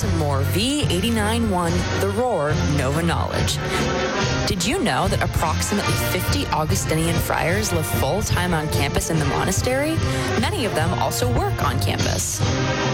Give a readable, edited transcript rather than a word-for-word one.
some more V89.1 The Roar Nova Knowledge. Did you know that approximately 50 Augustinian friars live full-time on campus in the monastery? Many of them also work on campus.